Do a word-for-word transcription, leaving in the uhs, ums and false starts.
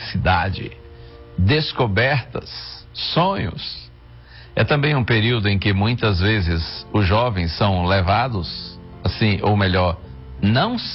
felicidade, descobertas, sonhos. É também um período em que muitas vezes os jovens são levados, assim, ou melhor, não